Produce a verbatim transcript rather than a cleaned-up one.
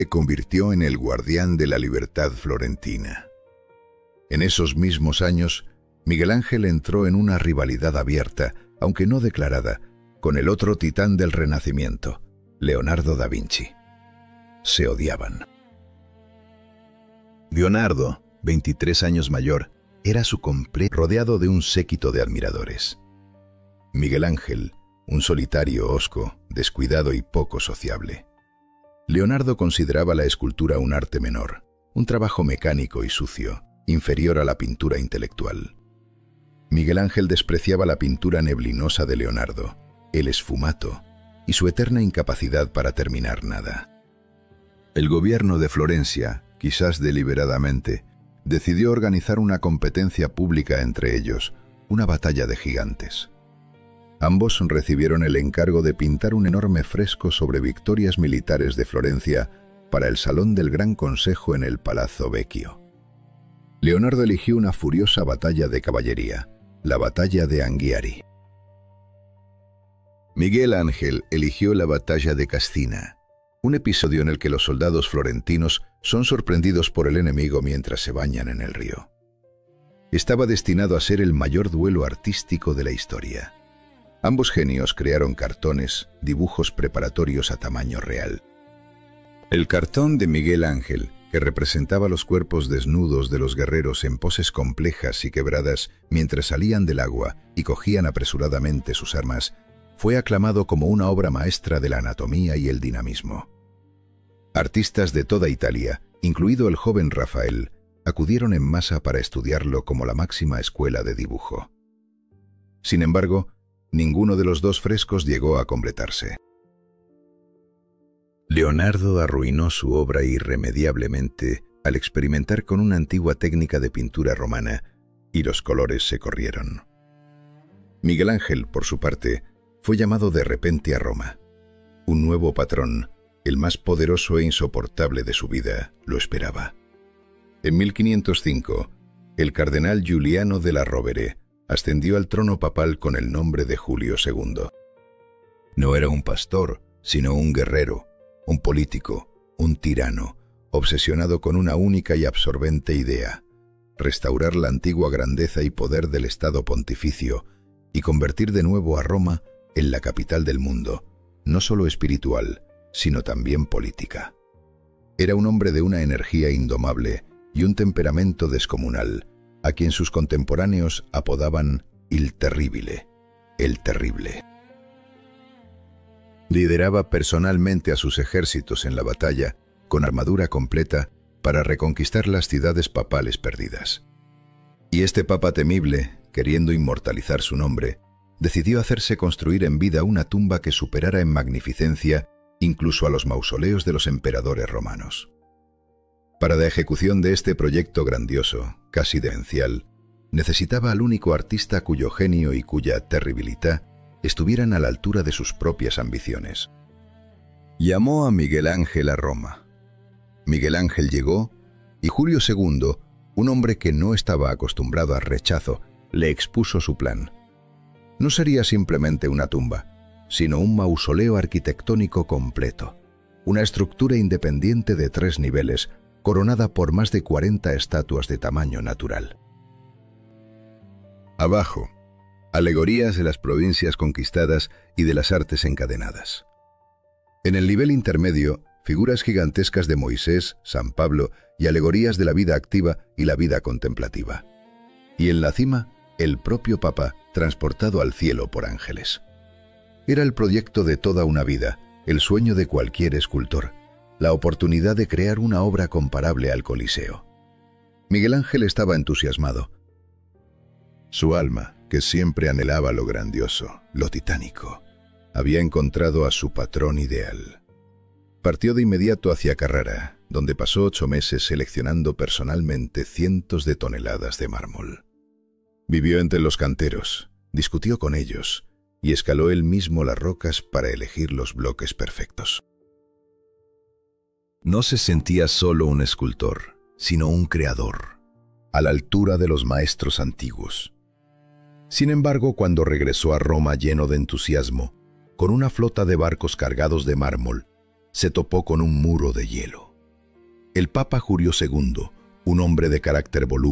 se convirtió en el guardián de la libertad florentina. En esos mismos años, Miguel Ángel entró en una rivalidad abierta, aunque no declarada, con el otro titán del Renacimiento, Leonardo da Vinci. Se odiaban. Leonardo, veintitrés años mayor, era su completo, rodeado de un séquito de admiradores. Miguel Ángel, un solitario hosco, descuidado y poco sociable. Leonardo consideraba la escultura un arte menor, un trabajo mecánico y sucio, inferior a la pintura intelectual. Miguel Ángel despreciaba la pintura neblinosa de Leonardo, el esfumato y su eterna incapacidad para terminar nada. El gobierno de Florencia, quizás deliberadamente, decidió organizar una competencia pública entre ellos, una batalla de gigantes. Ambos recibieron el encargo de pintar un enorme fresco sobre victorias militares de Florencia para el Salón del Gran Consejo en el Palazzo Vecchio. Leonardo eligió una furiosa batalla de caballería, la batalla de Anghiari. Miguel Ángel eligió la batalla de Cascina, un episodio en el que los soldados florentinos son sorprendidos por el enemigo mientras se bañan en el río. Estaba destinado a ser el mayor duelo artístico de la historia. Ambos genios crearon cartones, dibujos preparatorios a tamaño real. El cartón de Miguel Ángel, que representaba los cuerpos desnudos de los guerreros en poses complejas y quebradas mientras salían del agua y cogían apresuradamente sus armas, fue aclamado como una obra maestra de la anatomía y el dinamismo. Artistas de toda Italia, incluido el joven Rafael, acudieron en masa para estudiarlo como la máxima escuela de dibujo. Sin embargo, ninguno de los dos frescos llegó a completarse. Leonardo arruinó su obra irremediablemente al experimentar con una antigua técnica de pintura romana, y los colores se corrieron. Miguel Ángel, por su parte, fue llamado de repente a Roma. Un nuevo patrón, el más poderoso e insoportable de su vida, lo esperaba. En mil quinientos cinco, el cardenal Giuliano della Rovere ascendió al trono papal con el nombre de Julio segundo. No era un pastor, sino un guerrero, un político, un tirano, obsesionado con una única y absorbente idea: restaurar la antigua grandeza y poder del Estado pontificio y convertir de nuevo a Roma en la capital del mundo, no solo espiritual, sino también política. Era un hombre de una energía indomable y un temperamento descomunal, a quien sus contemporáneos apodaban Il Terribile, el Terrible. Lideraba personalmente a sus ejércitos en la batalla, con armadura completa, para reconquistar las ciudades papales perdidas. Y este papa temible, queriendo inmortalizar su nombre, decidió hacerse construir en vida una tumba que superara en magnificencia incluso a los mausoleos de los emperadores romanos. Para la ejecución de este proyecto grandioso, casi demencial, necesitaba al único artista cuyo genio y cuya terribilidad estuvieran a la altura de sus propias ambiciones. Llamó a Miguel Ángel a Roma. Miguel Ángel llegó y Julio segundo, un hombre que no estaba acostumbrado al rechazo, le expuso su plan. No sería simplemente una tumba, sino un mausoleo arquitectónico completo, una estructura independiente de tres niveles, coronada por más de cuarenta estatuas de tamaño natural. Abajo, alegorías de las provincias conquistadas y de las artes encadenadas. En el nivel intermedio, figuras gigantescas de Moisés, San Pablo y alegorías de la vida activa y la vida contemplativa. Y en la cima, el propio Papa, transportado al cielo por ángeles. Era el proyecto de toda una vida, el sueño de cualquier escultor, la oportunidad de crear una obra comparable al Coliseo. Miguel Ángel estaba entusiasmado. Su alma, que siempre anhelaba lo grandioso, lo titánico, había encontrado a su patrón ideal. Partió de inmediato hacia Carrara, donde pasó ocho meses seleccionando personalmente cientos de toneladas de mármol. Vivió entre los canteros, discutió con ellos y escaló él mismo las rocas para elegir los bloques perfectos. No se sentía solo un escultor, sino un creador, a la altura de los maestros antiguos. Sin embargo, cuando regresó a Roma lleno de entusiasmo, con una flota de barcos cargados de mármol, se topó con un muro de hielo. El Papa Julio segundo, un hombre de carácter volúvel,